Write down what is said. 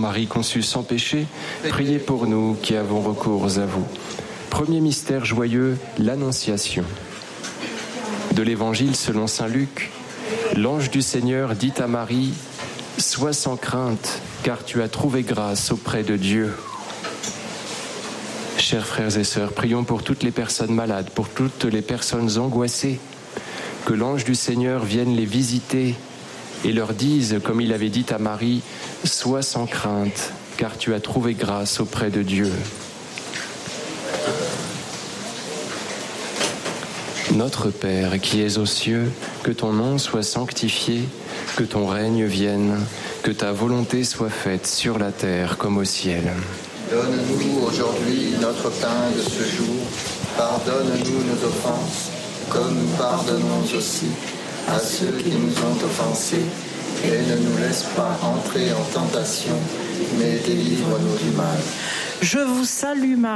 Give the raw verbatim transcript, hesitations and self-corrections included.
Marie conçue sans péché, priez pour nous qui avons recours à vous. Premier mystère joyeux, l'Annonciation. De l'Évangile selon saint Luc, l'ange du Seigneur dit à Marie, « Sois sans crainte, car tu as trouvé grâce auprès de Dieu. » Chers frères et sœurs, prions pour toutes les personnes malades, pour toutes les personnes angoissées, que l'ange du Seigneur vienne les visiter et leur dise, comme il avait dit à Marie, « Sois sans crainte, car tu as trouvé grâce auprès de Dieu. » Notre Père qui es aux cieux, que ton nom soit sanctifié, que ton règne vienne, que ta volonté soit faite sur la terre comme au ciel. Donne-nous aujourd'hui notre pain de ce jour. Pardonne-nous nos offenses, comme nous pardonnons aussi à ceux qui nous ont offensés. Et ne nous laisse pas entrer en tentation, mais délivre-nous du mal. Je vous salue Marie.